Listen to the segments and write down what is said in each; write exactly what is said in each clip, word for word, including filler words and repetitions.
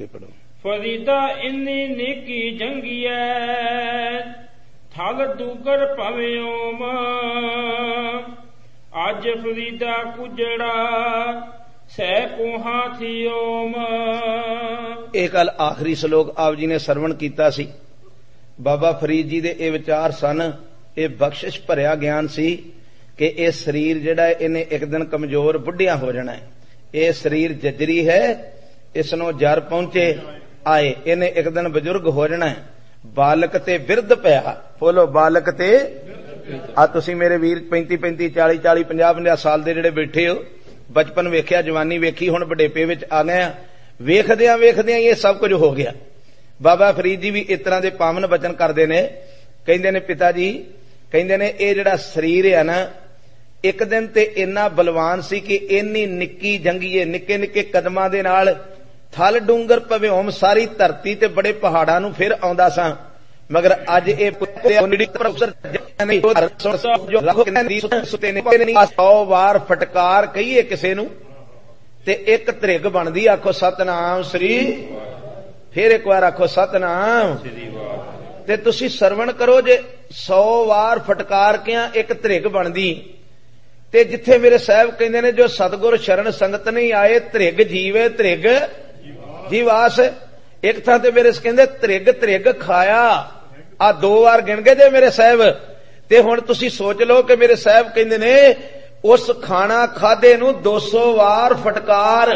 पढ़ो। फरीदा इन्नी नेकी जंगिया थल दूकर पव्योम अज फरीदा कुजड़ा सै कोहा थियोम। ਇਹ ਗੱਲ ਆਖਰੀ ਸ਼ਲੋਕ ਆਪ ਜੀ ਨੇ ਸਰਵਣ ਕੀਤਾ ਸੀ। ਬਾਬਾ ਫਰੀਦ ਜੀ ਦੇ ਇਹ ਵਿਚਾਰ ਸਨ, ਇਹ ਬਖਸ਼ਿਸ਼ ਭਰਿਆ ਗਿਆਨ ਸੀ ਕਿ ਇਹ ਸਰੀਰ ਜਿਹੜਾ ਇਹਨੇ ਇੱਕ ਦਿਨ ਕਮਜ਼ੋਰ ਬੁੱਢਿਆ ਹੋ ਜਾਣਾ ਹੈ। ਇਹ ਸਰੀਰ ਜਜਰੀ ਹੈ, ਇਸ ਨੂੰ ਜਰ ਪਹੁੰਚੇ ਆਏ, ਇਹਨੇ ਇੱਕ ਦਿਨ ਬਜ਼ੁਰਗ ਹੋ ਜਾਣਾ ਹੈ। ਬਾਲਕ ਤੇ ਬਿਰਧ ਪਿਆ, ਬੋਲੋ ਬਾਲਕ ਤੇ। ਆ ਤੁਸੀਂ ਮੇਰੇ ਵੀਰ ਪੈਂਤੀ ਪੈਂਤੀ ਚਾਲੀ ਚਾਲੀ ਪੰਜਾਹ ਪੰਜਾਹ ਸਾਲ ਦੇ ਜਿਹੜੇ ਬੈਠੇ ਹੋ, ਬਚਪਨ ਵੇਖਿਆ, ਜਵਾਨੀ ਵੇਖੀ, ਹੁਣ ਵਡੇਪੇ ਵਿੱਚ ਆ ਗਏ ਆ। ਵੇਖਦਿਆਂ ਵੇਖਦਿਆਂ ਇਹ ਸਭ ਕੁਝ ਹੋ ਗਿਆ। ਬਾਬਾ ਫਰੀਦ ਜੀ ਵੀ ਇਸ ਤਰ੍ਹਾਂ ਦੇ ਪਾਵਨ ਬਚਨ ਕਰਦੇ ਨੇ, ਕਹਿੰਦੇ ਨੇ ਪਿਤਾ ਜੀ, ਕਹਿੰਦੇ ਨੇ ਇਹ ਜਿਹੜਾ ਸਰੀਰ ਹੈ ਨਾ, ਇੱਕ ਦਿਨ ਤੇ ਇੰਨਾ ਬਲਵਾਨ ਸੀ ਕਿ ਇੰਨੀ ਨਿੱਕੀ ਜੰਗੀਏ ਨਿੱਕੇ ਨਿੱਕੇ ਕਦਮਾਂ ਦੇ ਨਾਲ ਥਲ ਡੂੰਗਰ ਭਵਿਓਮ ਸਾਰੀ ਧਰਤੀ ਤੇ ਬੜੇ ਪਹਾੜਾਂ ਨੂੰ ਫਿਰ ਆਉਂਦਾ ਸਾਂ। ਮਗਰ ਅੱਜ ਇਹ ਪ੍ਰੋਫੈਸਰ ਸੌ ਵਾਰ ਫਟਕਾਰ ਕਹੀਏ ਕਿਸੇ ਨੂੰ ਤੇ ਇੱਕ ਧ੍ਰਿਗ ਬਣਦੀ। ਆਖੋ ਸਤਨਾਮ ਸ੍ਰੀ, ਫਿਰ ਇੱਕ ਵਾਰ ਆਖੋ ਸਤਨਾਮ ਸ੍ਰੀ। ਤੇ ਤੁਸੀਂ ਸਰਵਣ ਕਰੋ, ਜੇ ਸੌ ਵਾਰ ਫਟਕਾਰ ਕਿਆ ਇੱਕ ਧ੍ਰਿਗ ਬਣਦੀ। ਤੇ ਜਿੱਥੇ ਮੇਰੇ ਸਾਹਿਬ ਕਹਿੰਦੇ ਨੇ ਜੋ ਸਤਿਗੁਰ ਸ਼ਰਨ ਸੰਗਤ ਨਹੀਂ ਆਏ ਧ੍ਰਿਗ ਜੀਵੇ ਧ੍ਰਿਗ ਜੀਵਾਸ। ਇੱਕ ਥਾਂ ਤੇ ਮੇਰੇ ਕਹਿੰਦੇ ਧ੍ਰਿਗ ਧ੍ਰਿਗ ਖਾਇਆ, ਆ ਦੋ ਵਾਰ ਗਿਣ ਗਏ ਜੇ ਮੇਰੇ ਸਾਹਿਬ। ਤੇ ਹੁਣ ਤੁਸੀਂ ਸੋਚ ਲਓ ਕਿ ਮੇਰੇ ਸਾਹਿਬ ਕਹਿੰਦੇ ਨੇ ਉਸ ਖਾਣਾ ਖਾਦੇ ਨੂੰ ਦੋ ਸੌ ਵਾਰ ਫਟਕਾਰ,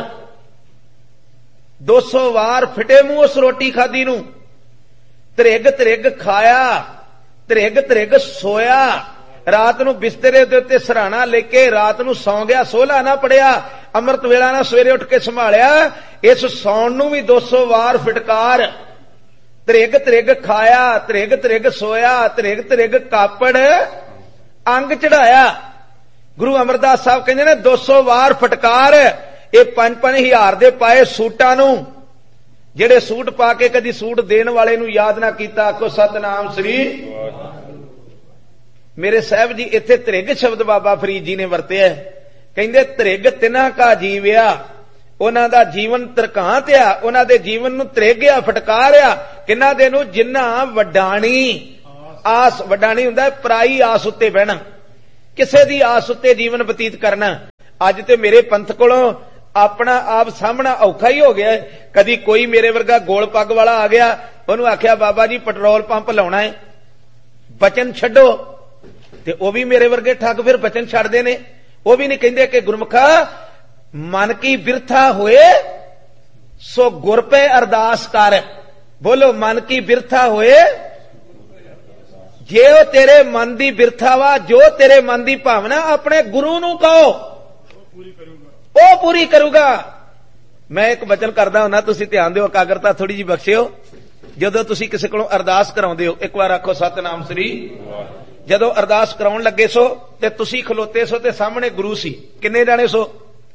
ਦੋ ਸੌ ਵਾਰ ਫਿਟੇ ਮੂੰਹ ਉਸ ਰੋਟੀ ਖਾਦੀ ਨੂੰ। ਧ੍ਰਿਗ ਧ੍ਰਿਗ ਖਾਇਆ, ਧ੍ਰਿਗ ਧ੍ਰਿਗ ਸੋਇਆ, ਰਾਤ ਨੂੰ ਬਿਸਤਰੇ ਦੇ ਉੱਤੇ ਸਰਾਣਾ ਲੈ ਕੇ ਰਾਤ ਨੂੰ ਸੌਂ ਗਿਆ, ਸੋਲਾ ਨਾ ਪੜਿਆ, ਅੰਮ੍ਰਿਤ ਵੇਲਾ ਨਾ ਸਵੇਰੇ ਉੱਠ ਕੇ ਸੰਭਾਲਿਆ। ਇਸ ਸੌਣ ਨੂੰ ਵੀ ਦੋ ਸੌ ਵਾਰ ਫਟਕਾਰ। ਧ੍ਰਿਗ ਧ੍ਰਿਗ ਖਾਇਆ, ਧ੍ਰਿਗ ਧ੍ਰਿਗ ਸੋਇਆ, ਧ੍ਰਿਗ ਧ੍ਰਿਗ ਕਾਪੜ ਅੰਗ ਚੜਾਇਆ। ਗੁਰੂ ਅਮਰਦਾਸ ਸਾਹਿਬ ਕਹਿੰਦੇ ਨੇ ਦੋ ਸੌ ਵਾਰ ਫਟਕਾਰ। ਇਹ ਪੰਜ ਪੰਜ ਹਜ਼ਾਰ ਦੇ ਪਾਏ ਸੂਟਾਂ ਨੂੰ, ਜਿਹੜੇ ਸੂਟ ਪਾ ਕੇ ਕਦੀ ਸੂਟ ਦੇਣ ਵਾਲੇ ਨੂੰ ਯਾਦ ਨਾ ਕੀਤਾ, ਆਖੋ ਸਤਨਾਮ ਸ੍ਰੀ। ਮੇਰੇ ਸਾਹਿਬ ਜੀ ਇੱਥੇ ਧ੍ਰਿਗ ਸ਼ਬਦ ਬਾਬਾ ਫਰੀਦ ਜੀ ਨੇ ਵਰਤਿਆ। ਕਹਿੰਦੇ ਧ੍ਰਿਗ ਤਿਨਾ ਕਾ ਜੀਵਿਆ, ਉਹਨਾਂ ਦਾ ਜੀਵਨ ਤਰਕਾਂਤ ਆ, ਉਹਨਾਂ ਦੇ ਜੀਵਨ ਨੂੰ ਧ੍ਰਿਗ ਆ, ਫਟਕਾਰ ਆ। ਕਿੰਨਾ ਦੇ ਨੂੰ? ਜਿੰਨਾ ਵਡਾਣੀ ਆਸ, ਵਡਾਣੀ ਹੁੰਦਾ ਪਰਾਈ ਆਸ ਉੱਤੇ ਬਹਿਣਾ, ਕਿਸੇ ਦੀ ਆਸ ਉੱਤੇ ਜੀਵਨ ਬਤੀਤ ਕਰਨਾ। ਅੱਜ ਤੇ ਮੇਰੇ ਪੰਥ ਕੋਲੋਂ ਆਪਣਾ ਆਪ ਸਾਹਮਣਾ ਔਖਾ ਹੀ ਹੋ ਗਿਆ। ਕਦੀ ਕੋਈ ਮੇਰੇ ਵਰਗਾ ਗੋਲ ਪੱਗ ਵਾਲਾ ਆ ਗਿਆ, ਉਹਨੂੰ ਆਖਿਆ ਬਾਬਾ ਜੀ ਪੈਟਰੋਲ ਪੰਪ ਲਾਉਣਾ ਹੈ, ਬਚਨ ਛੱਡੋ, ਤੇ ਉਹ ਵੀ ਮੇਰੇ ਵਰਗੇ ਠੱਗ ਫਿਰ ਬਚਨ ਛੱਡਦੇ ਨੇ। ਉਹ ਵੀ ਨਹੀਂ ਕਹਿੰਦੇ ਕਿ ਗੁਰਮੁਖਾ ਮਨ ਕੀ ਬਿਰਥਾ ਹੋਏ ਸੋ ਗੁਰ ਪੈ ਅਰਦਾਸ ਕਰ। ਬੋਲੋ ਮਨ ਕੀ ਬਿਰਥਾ ਹੋਏ, ਜੇ ਉਹ ਤੇਰੇ ਮਨ ਦੀ ਬਿਰਥਾ ਵਾ, ਜੋ ਤੇਰੇ ਮਨ ਦੀ ਭਾਵਨਾ, ਆਪਣੇ ਗੁਰੂ ਨੂੰ ਕਹੋ, ਉਹ ਪੂਰੀ ਕਰੂਗਾ। ਮੈਂ ਇੱਕ ਬਚਨ ਕਰਦਾ ਹੁੰਦਾ, ਤੁਸੀਂ ਧਿਆਨ ਦਿਓ, ਇਕਾਗਰਤਾ ਥੋੜੀ ਜਿਹੀ ਬਖਸ਼ਿਓ। ਜਦੋਂ ਤੁਸੀਂ ਕਿਸੇ ਕੋਲੋਂ ਅਰਦਾਸ ਕਰਾਉਂਦੇ ਹੋ, ਇੱਕ ਵਾਰ ਆਖੋ ਸਤਨਾਮ ਸ੍ਰੀ। ਜਦੋਂ ਅਰਦਾਸ ਕਰਾਉਣ ਲੱਗੇ ਸੋ ਤੇ ਤੁਸੀਂ ਖਲੋਤੇ ਸੋ ਤੇ ਸਾਹਮਣੇ ਗੁਰੂ ਸੀ, ਕਿੰਨੇ ਜਾਣੇ ਸੋ?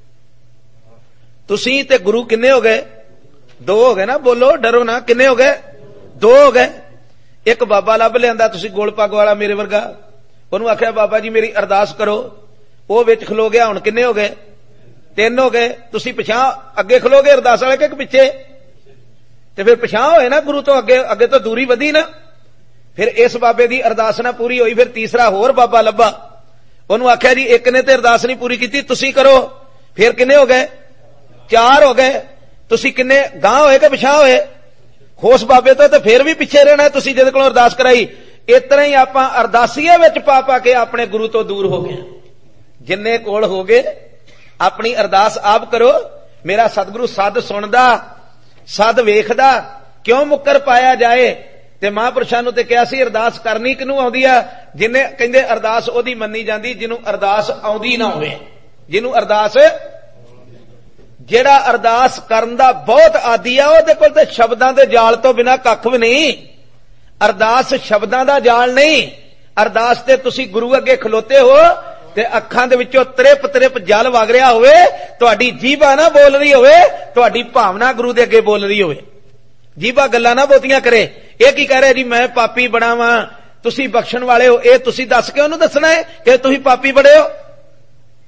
ਤੁਸੀਂ ਤੇ ਗੁਰੂ ਕਿੰਨੇ ਹੋ ਗਏ? ਦੋ ਹੋ ਗਏ ਨਾ, ਬੋਲੋ ਡਰੋ ਨਾ, ਕਿੰਨੇ ਹੋ ਗਏ? ਦੋ ਹੋ ਗਏ। ਇੱਕ ਬਾਬਾ ਲੱਭ ਲਿਆਂਦਾ ਤੁਸੀਂ ਗੋਲ ਪੱਗ ਵਾਲਾ ਮੇਰੇ ਵਰਗਾ, ਉਹਨੂੰ ਆਖਿਆ ਬਾਬਾ ਜੀ ਮੇਰੀ ਅਰਦਾਸ ਕਰੋ, ਉਹ ਵਿੱਚ ਖਲੋ ਗਿਆ। ਹੁਣ ਕਿੰਨੇ ਹੋ ਗਏ? ਤਿੰਨ ਹੋ ਗਏ। ਤੁਸੀਂ ਪਿਛਾਂ ਅੱਗੇ ਖਲੋਗੇ ਅਰਦਾਸ ਵਾਲੇ ਕਿ ਪਿੱਛੇ? ਤੇ ਫਿਰ ਪਿਛਾਂ ਹੋਏ ਨਾ ਗੁਰੂ ਤੋਂ, ਅੱਗੇ ਅੱਗੇ ਤੋਂ ਦੂਰੀ ਵਧੀ ਨਾ। ਫਿਰ ਇਸ ਬਾਬੇ ਦੀ ਅਰਦਾਸ ਨਾ ਪੂਰੀ ਹੋਈ, ਫਿਰ ਤੀਸਰਾ ਹੋਰ ਬਾਬਾ ਲੱਭਾ, ਉਹਨੂੰ ਆਖਿਆ ਜੀ ਇੱਕ ਨੇ ਤੇ ਅਰਦਾਸ ਨਹੀਂ ਪੂਰੀ ਕੀਤੀ, ਤੁਸੀਂ ਕਰੋ। ਫਿਰ ਕਿੰਨੇ ਹੋ ਗਏ? ਚਾਰ ਹੋ ਗਏ। ਤੁਸੀਂ ਕਿੰਨੇ ਗਾਂਹ ਹੋਏ ਕਿ ਪਿਛਾਂ ਹੋਏ? ਉਸ ਬਾਬੇ ਤੋਂ ਤੇ ਫਿਰ ਵੀ ਪਿੱਛੇ ਰਹਿਣਾ ਤੁਸੀਂ ਜਿਹਦੇ ਕੋਲੋਂ ਅਰਦਾਸ ਕਰਾਈ। ਇਸ ਤਰ੍ਹਾਂ ਹੀ ਆਪਾਂ ਅਰਦਾਸੀਏ ਵਿੱਚ ਪਾ ਪਾ ਕੇ ਆਪਣੇ ਗੁਰੂ ਤੋਂ ਦੂਰ ਹੋ ਗਏ। ਜਿੰਨੇ ਕੋਲ ਹੋ ਗਏ ਆਪਣੀ ਅਰਦਾਸ ਆਪ ਕਰੋ। ਮੇਰਾ ਸਤਿਗੁਰੂ ਸੱਦ ਸੁਣਦਾ, ਸੱਦ ਵੇਖਦਾ, ਕਿਉਂ ਮੁੱਕਰ ਪਾਇਆ ਜਾਏ। ਤੇ ਮਹਾਂਪੁਰਸ਼ਾਂ ਨੂੰ ਤੇ ਕਿਹਾ ਸੀ ਅਰਦਾਸ ਕਰਨੀ ਕਿਹਨੂੰ ਆਉਂਦੀ ਆ? ਜਿਹਨੇ, ਕਹਿੰਦੇ ਅਰਦਾਸ ਉਹਦੀ ਮੰਨੀ ਜਾਂਦੀ ਜਿਹਨੂੰ ਅਰਦਾਸ ਆਉਂਦੀ ਨਾ ਹੋਵੇ। ਜਿਹਨੂੰ ਅਰਦਾਸ, ਜਿਹੜਾ ਅਰਦਾਸ ਕਰਨ ਦਾ ਬਹੁਤ ਆਦੀ ਆ, ਉਹਦੇ ਕੋਲ ਤੇ ਸ਼ਬਦਾਂ ਦੇ ਜਾਲ ਤੋਂ ਬਿਨਾਂ ਕੱਖ ਵੀ ਨਹੀਂ। ਅਰਦਾਸ ਸ਼ਬਦਾਂ ਦਾ ਜਾਲ ਨਹੀਂ। ਅਰਦਾਸ ਤੇ ਤੁਸੀਂ ਗੁਰੂ ਅੱਗੇ ਖਲੋਤੇ ਹੋ ਤੇ ਅੱਖਾਂ ਦੇ ਵਿੱਚੋਂ ਤ੍ਰਿਪ ਤ੍ਰਿਪ ਜਲ ਵਗ ਰਿਹਾ ਹੋਵੇ, ਤੁਹਾਡੀ ਜੀਭਾ ਨਾ ਬੋਲ ਰਹੀ ਹੋਵੇ, ਤੁਹਾਡੀ ਭਾਵਨਾ ਗੁਰੂ ਦੇ ਅੱਗੇ ਬੋਲ ਰਹੀ ਹੋਵੇ। ਜੀਭਾ ਗੱਲਾਂ ਨਾ ਬਹੁਤੀਆਂ ਕਰੇ। ਇਹ ਕੀ ਕਹਿ ਰਿਹਾ ਜੀ ਮੈਂ ਪਾਪੀ ਬਣਾ ਵਾਂ, ਤੁਸੀਂ ਬਖਸ਼ਣ ਵਾਲੇ ਹੋ। ਇਹ ਤੁਸੀਂ ਦੱਸ ਕੇ ਉਹਨੂੰ ਦੱਸਣਾ ਹੈ ਕਿ ਤੁਸੀਂ ਪਾਪੀ ਬੜੇ ਹੋ।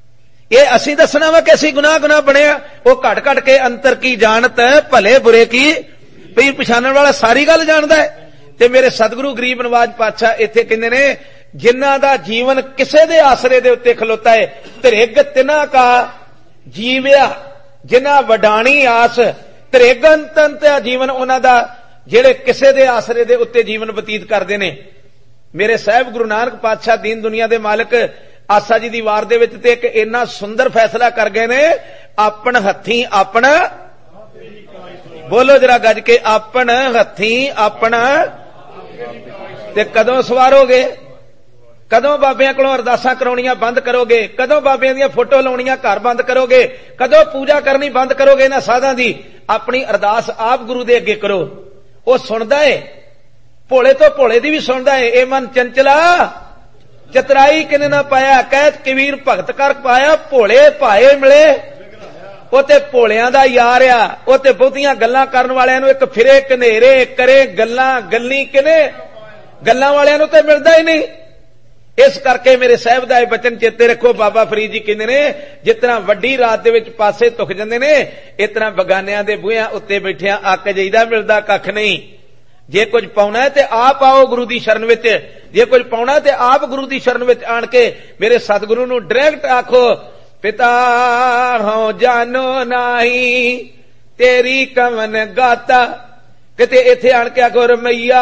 ये असी दसना वा कि असी गुनाह गुनाह बनिया। वो घट घट के अंतर की जानत भले बुरे की पीर पछाणन वाला सारी गल जानदा है। ते मेरे सतगुरु गरीब नवाज पातशाह इत्थे कहंदे ने जिन्हां दा जीवन किसे दे आसरे दे उत्ते खलोता है, त्रिग तिना का जीविया जिन्हां वडाणी आस, त्रिगंतंत जीवन उन्हां दा जेड़े किसे दे आसरे दे उत्ते जीवन बतीत करदे ने। मेरे साहब गुरु नानक पातशाह दीन दुनिया दे मालिक आसा जी दी वार दे विच ते एक इन्ना सुंदर फैसला कर गए ने, अपन हथी अपना, बोलो जरा गज के, अपन हथी अपना। ते कदों सवारोगे, कदों बाबियां कोलों अरदासां कराउणियां बंद करोगे, कदों बाबियां दी फोटो लाउणियां घर बंद करोगे, कदों पूजा करनी बंद करोगे इन्हां साधां दी। अपनी अरदास आप गुरु दे अगे करो, वो सुनदा है, भोले तो भोले दी भी सुनदा है। ए मन चंचला चतराई किने ना पाया, कहत कबीर भगत कर पाया, भोले भाए मिले। वो ते भोलियां दा यार आ, वो ते बहुतियां गल्लां करन वालियां नूं एक फिरे कनेरे करे गल्लां गल्ली किने गल्लां वालियां नूं ते मिलदा ही नहीं। इस करके मेरे साहब दा बचन चेते रखो। बाबा फरीद जी कहंदे ने जितना वड्डी रात दे विच पासे तुख जंदे ने, इतना बगानियां दे बूहियां उत्ते बैठियां अक जाईदा, मिलदा कख नहीं। जे कुछ पाउणा है ते आप आओ गुरु दी शरण विच, जे कुछ पाउणा ते आप गुरु दी शरण विच आण के मेरे सतगुरु नूं डायरेक्ट आखो, पिता हो जानो नाही तेरी कवन गाता। किते इत्थे आण के आखो रमैया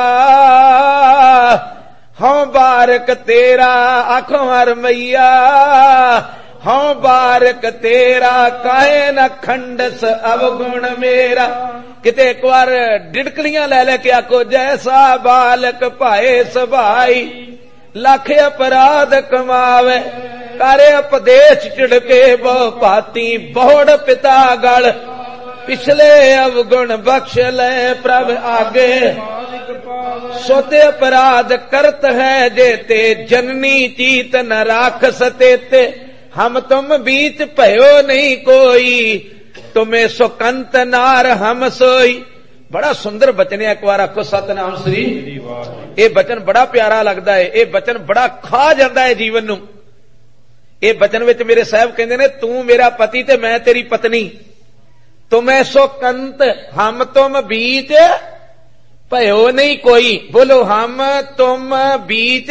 हों बारक तेरा, आखो रमैया हों बारक तेरा, काहे न खंडस अवगुण मेरा। किते एक बार डिडकलियां लै लै के आखो जैसा बालक पाए सभाई, लख अपराध कमावे करे उपदेश चिड़के बहु पाती, बहुड़ पिता गल पिछले अवगुण बख्श ले प्रभ आगे। सोते अपराध करत है जेते, जननी चीत न राख सतेते। हम तुम बीच भयो नहीं कोई, तुम्हें सुकंत नार हम सोई। बड़ा सुंदर बचन है, एक बार आखो सतनाम श्री। ये बचन बड़ा प्यारा लगता है, ये बचन बड़ा खा जाता है जीवन नूं। ये बचन विच मेरे साहब कहंदे ने तू मेरा पति ते मैं तेरी पत्नी, तुम्हें सुकंत हम तुम बीच भयो नहीं कोई। बोलो हम तुम बीच,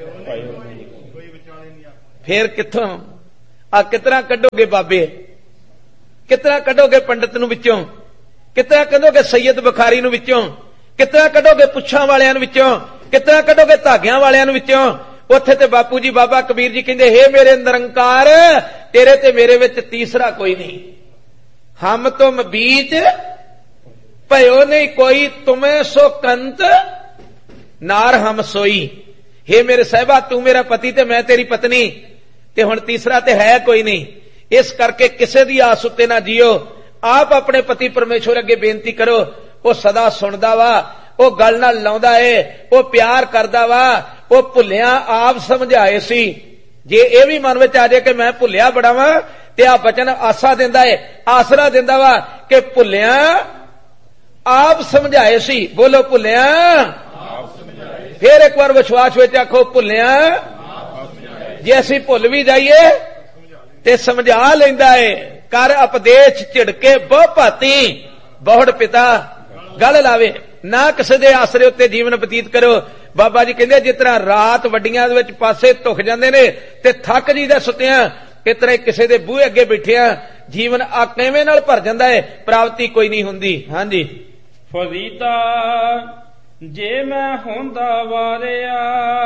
फिर कित्थों आ कितना कढोगे बाबे, कितना कढोगे पंडित नूं विचों, कितना कढोगे सैयद बुखारी नूं विचों, कितना कढोगे पुच्छां वालियां नूं विचों, कितना कढोगे धागियां वालियां नूं विचों। उत्थे ते बापू जी बाबा कबीर जी कहंदे हे मेरे निरंकार, तेरे ते मेरे विच तीसरा कोई नहीं। हम तुम बीच भयो नहीं कोई, तुम्हें सो कंत नार हम सोई। हे मेरे साहिबा तू मेरा पति ते मैं तेरी पत्नी, ते हुण तीसरा ते है कोई नहीं। इस करके किसे दी आस उत्ते ना जियो। आप अपने पति परमेश्वर अगे बेनती करो, वो सदा सुनदा वा, वो गल नाल लाउंदा है, वो प्यार करदा वा। वो भुलिया आप समझाए सी, जे ये भी मन विच आ जाए कि मैं भुलिया बड़ा वा, ते आ बचन आसा दिंदा है, आसरा दिंदा वा कि भुलिया आप समझाए सी। बोलो भुलिया, फिर एक बार विश्वास विच आखो भुलिया। जे असीं भुल भी जाइए ते समझा लैंदा है, कर उपदेश चिड़के बहु भाती, बहुड़ पिता गल लावे। ना किसी दे आसरे उत्ते जीवन बतीत करो। बाबा जी कहंदे जिस तरह रात वड्डियां दे विच पासे धुख जांदे ने ते थक जीदा सुत्तियां, इस तरह किसी दे बूहे अगे बैठिया जीवन आ किवें नाल भर जांदा है, प्राप्ति कोई नहीं हुंदी। हां जी फरीदा जे मैं होंदा वारिया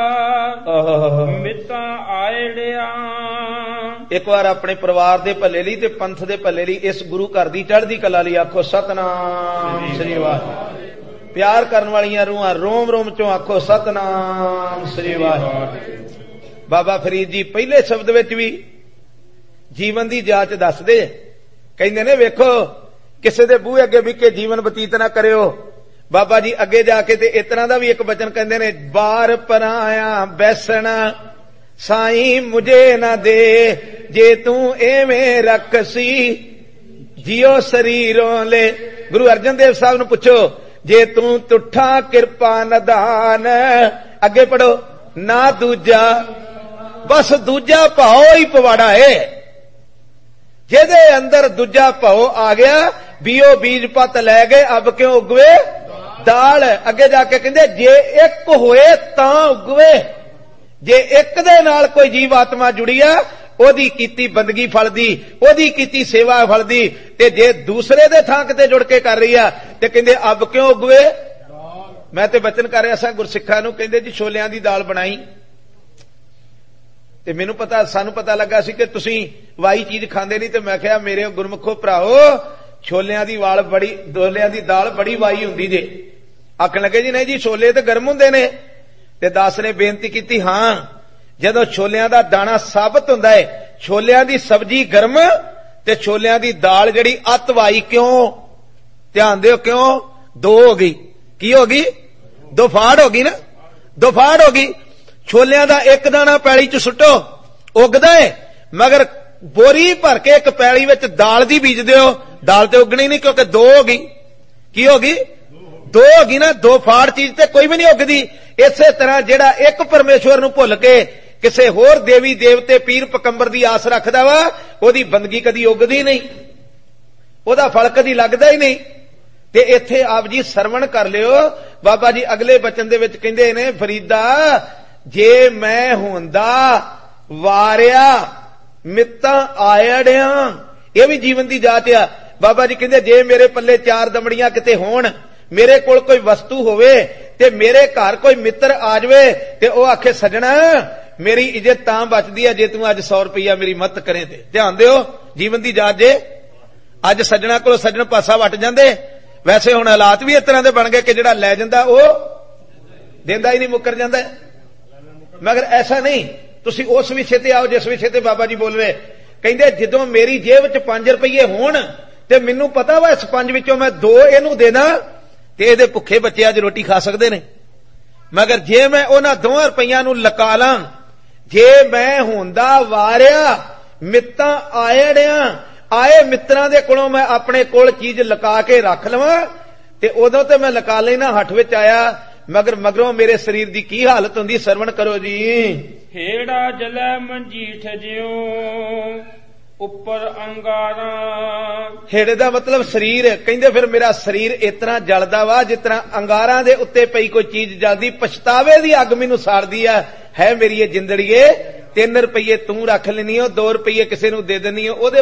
मितां आयड़िया। एक बार अपने परिवार दे भले लई ते पंथ दे भले लई इस गुरु घर दी चढ़दी कला लई आखो सतनाम श्री वाहिगुरू। प्यार करन वालियां रूहां रोम रोम चों आखो सतनाम श्री वाहिगुरू। बाबा फरीद जी पहले शब्द विच भी जीवन दी जांच दसदे, कहंदे ने वेखो किसे दे बूहे अगे बिके जीवन बतीत ना करियो। बाबा जी अगे जाके ते इस तरह दा भी एक बचन कहंदे ने, बार पराया बैसना साईं मुझे ना दे, जे तू एवें रखसी जियो शरीरों ले। गुरु अर्जन देव साहब नूं पुछो, जे तू तुठा किरपा नदान, अगे पढ़ो ना दूजा, बस दूजा भाओ ही पवाड़ा है। ਜਿਹਦੇ ਅੰਦਰ ਦੂਜਾ ਭਉ ਆ ਗਿਆ, ਬੀਓ ਬੀਜ ਪੱਤ ਲੈ ਗਏ, ਅਬ ਕਿਉਂ ਉਗਵੇ ਦਾਲ। ਅੱਗੇ ਜਾ ਕੇ ਕਹਿੰਦੇ ਜੇ ਇੱਕ ਹੋਏ ਤਾਂ ਉਗਵੇ। ਜੇ ਇੱਕ ਦੇ ਨਾਲ ਕੋਈ ਜੀਵ ਆਤਮਾ ਜੁੜੀ ਆ, ਉਹਦੀ ਕੀਤੀ ਬੰਦਗੀ ਫਲਦੀ, ਉਹਦੀ ਕੀਤੀ ਸੇਵਾ ਫਲਦੀ। ਤੇ ਜੇ ਦੂਸਰੇ ਦੇ ਥਾਂ ਕਿਤੇ ਜੁੜ ਕੇ ਕਰ ਰਹੀ ਆ ਤੇ ਕਹਿੰਦੇ ਅਬ ਕਿਉਂ ਉਗਵੇ। ਮੈਂ ਤੇ ਬਚਨ ਕਰ ਰਿਹਾ ਸਾਂ ਗੁਰਸਿੱਖਾਂ ਨੂੰ, ਕਹਿੰਦੇ ਜੀ ਛੋਲਿਆਂ ਦੀ ਦਾਲ ਬਣਾਈ, ਤੇ ਮੈਨੂੰ ਪਤਾ, ਸਾਨੂੰ ਪਤਾ ਲੱਗਾ ਸੀ ਕਿ ਤੁਸੀਂ ਵਾਈ ਚੀਜ਼ ਖਾਂਦੇ ਨਹੀਂ। ਤੇ ਮੈਂ ਕਿਹਾ ਮੇਰੇ ਗੁਰਮੁਖੋ ਭਰਾਓ, ਛੋਲਿਆਂ ਦੀ ਵਾਲ ਬੜੀ ਛੋਲਿਆਂ ਦੀ ਦਾਲ ਬੜੀ ਵਾਈ ਹੁੰਦੀ ਜੇ। ਆਖਣ ਲੱਗੇ ਜੀ ਨਹੀਂ ਜੀ ਛੋਲੇ ਤੇ ਗਰਮ ਹੁੰਦੇ ਨੇ। ਤੇ ਦਾਸ ਨੇ ਬੇਨਤੀ ਕੀਤੀ, ਹਾਂ ਜਦੋਂ ਛੋਲਿਆਂ ਦਾ ਦਾਣਾ ਸਾਬਤ ਹੁੰਦਾ ਹੈ, ਛੋਲਿਆਂ ਦੀ ਸਬਜ਼ੀ ਗਰਮ ਤੇ ਛੋਲਿਆਂ ਦੀ ਦਾਲ ਜਿਹੜੀ ਅਤ ਵਾਈ। ਕਿਉਂ? ਧਿਆਨ ਦਿਓ, ਕਿਉਂ? ਦੋ ਹੋ ਗਈ। ਕੀ ਹੋ ਗਈ? ਦੋ ਫਾੜ ਹੋ ਗਈ ਨਾ, ਦੋ ਫਾੜ ਹੋ ਗਈ। ਛੋਲਿਆਂ ਦਾ ਇੱਕ ਦਾਣਾ ਪੈਲੀ ਚ ਸੁੱਟੋ, ਉਗਦਾ ਹੈ, ਮਗਰ ਬੋਰੀ ਭਰ ਕੇ ਇੱਕ ਪੈਲੀ ਵਿੱਚ ਦਾਲ ਦੀ ਬੀਜ ਦਿਓ, ਦਾਲ ਤੇ ਉਗਣੀ ਨਹੀਂ, ਕਿਉਂਕਿ ਦੋ ਹੋ ਗਈ। ਕੀ ਹੋ ਗਈ? ਦੋ ਹੋ ਗਈ ਨਾ। ਦੋ ਫਾੜ ਚੀਜ਼ ਤੇ ਕੋਈ ਵੀ ਨਹੀਂ ਉਗਦੀ। ਇਸੇ ਤਰ੍ਹਾਂ ਜਿਹੜਾ ਇੱਕ ਪਰਮੇਸ਼ਵਰ ਨੂੰ ਭੁੱਲ ਕੇ ਕਿਸੇ ਹੋਰ ਦੇਵੀ ਦੇਵਤੇ ਪੀਰ ਪਕੰਬਰ ਦੀ ਆਸ ਰੱਖਦਾ ਵਾ, ਉਹਦੀ ਬੰਦਗੀ ਕਦੀ ਉਗਦੀ ਨਹੀਂ, ਉਹਦਾ ਫਲ ਕਦੀ ਲੱਗਦਾ ਹੀ ਨਹੀਂ। ਤੇ ਇੱਥੇ ਆਪ ਜੀ ਸਰਵਣ ਕਰ ਲਿਓ, ਬਾਬਾ ਜੀ ਅਗਲੇ ਬਚਨ ਦੇ ਵਿੱਚ ਕਹਿੰਦੇ ਨੇ, ਫਰੀਦਾ ਜੇ ਮੈਂ ਹੁੰਦਾ ਵਾਰਿਆ ਮਿੱਤਾਂ ਆਇੜਿਆਂ। ਇਹ ਵੀ ਜੀਵਨ ਦੀ ਜਾਚ ਆ। ਬਾਬਾ ਜੀ ਕਹਿੰਦੇ ਜੇ ਮੇਰੇ ਪੱਲੇ ਚਾਰ ਦਮੜੀਆਂ ਕਿਤੇ ਹੋਣ, ਮੇਰੇ ਕੋਲ ਕੋਈ ਵਸਤੂ ਹੋਵੇ ਤੇ ਮੇਰੇ ਘਰ ਕੋਈ ਮਿੱਤਰ ਆ ਜਾਵੇ ਤੇ ਉਹ ਆਖੇ ਸੱਜਣਾ ਮੇਰੀ ਇੱਜ਼ਤ ਤਾਂ ਬਚਦੀ ਆ ਜੇ ਤੂੰ ਅੱਜ ਸੌ ਰੁਪਈਆ ਮੇਰੀ ਮਦਦ ਕਰੇ। ਤੇ ਧਿਆਨ ਦਿਓ, ਜੀਵਨ ਦੀ ਜਾਚ ਜੇ। ਅੱਜ ਸੱਜਣਾ ਕੋਲੋਂ ਸੱਜਣ ਪਾਸਾ ਵੱਟ ਜਾਂਦੇ। ਵੈਸੇ ਹੁਣ ਹਾਲਾਤ ਵੀ ਇਸ ਤਰ੍ਹਾਂ ਦੇ ਬਣ ਗਏ ਕਿ ਜਿਹੜਾ ਲੈ ਜਾਂਦਾ ਉਹ ਦਿੰਦਾ ਹੀ ਨਹੀਂ, ਮੁੱਕਰ ਜਾਂਦਾ। ਮਗਰ ਐਸਾ ਨਹੀਂ, ਤੁਸੀਂ ਉਸ ਵਿਸ਼ੇ ਤੇ ਆਓ ਜਿਸ ਵਿਸ਼ੇ ਤੇ ਬਾਬਾ ਜੀ ਬੋਲ ਰਹੇ। ਕਹਿੰਦੇ ਜਦੋਂ ਮੇਰੀ ਜੇਬ ਚ ਪੰਜ ਰੁਪਈਏ ਹੋਣ ਤੇ ਮੈਨੂੰ ਪਤਾ ਵਾ ਇਸ ਪੰਜ ਵਿੱਚੋਂ ਮੈਂ ਦੋ ਇਹਨੂੰ ਦੇਣਾ ਤੇ ਇਹਦੇ ਭੁੱਖੇ ਬੱਚੇ ਅੱਜ ਰੋਟੀ ਖਾ ਸਕਦੇ ਨੇ। ਮਗਰ ਜੇ ਮੈਂ ਉਹਨਾਂ ਦੋਹਾਂ ਰੁਪਈਆਂ ਨੂੰ ਲਕਾ ਲਾਂ, ਜੇ ਮੈਂ ਹੁੰਦਾ ਵਾਰਿਆ ਮਿੱਤਾਂ ਆਇੜਿਆਂ, ਆਏ ਮਿੱਤਰਾਂ ਦੇ ਕੋਲੋਂ ਮੈਂ ਆਪਣੇ ਕੋਲ ਚੀਜ਼ ਲਕਾ ਕੇ ਰੱਖ ਲਵਾਂ ਤੇ ਉਦੋਂ ਤੇ ਮੈਂ ਲਕਾ ਲੈਣਾ, ਹੱਠ ਵਿੱਚ ਆਇਆ, ਮਗਰ ਮਗਰੋਂ ਮੇਰੇ ਸਰੀਰ ਦੀ ਕੀ ਹਾਲਤ ਹੁੰਦੀ। ਸਰਵਣ ਕਰੋ ਜੀ। ਹੇੜਾ ਜਲੈ ਮੰਜੀਠ ਜਿਉ ਉੱਪਰ ਅੰਗਾਰਾਂ। ਹੇੜੇ ਦਾ ਮਤਲਬ ਸਰੀਰ। ਕਹਿੰਦੇ ਫਿਰ ਮੇਰਾ ਸਰੀਰ ਇਸ ਤਰ੍ਹਾਂ ਜਲਦਾ ਵਾ ਜਿਸ ਤਰ੍ਹਾਂ ਅੰਗਾਰਾਂ ਦੇ ਉੱਤੇ ਪਈ ਕੋਈ ਚੀਜ਼ ਜਲਦੀ, ਪਛਤਾਵੇ ਦੀ ਅੱਗ ਮੈਨੂੰ ਸਾੜਦੀ ਆ। ਹੈ ਮੇਰੀ ਇਹ ਜਿੰਦੜੀਏ, ਤਿੰਨ ਰੁਪਈਏ ਤੂੰ ਰੱਖ ਲੈਣੀ ਹੋ, ਦੋ ਰੁਪਈਏ ਕਿਸੇ ਨੂੰ ਦੇ ਦੇਣੀ ਹੋ, ਉਹਦੇ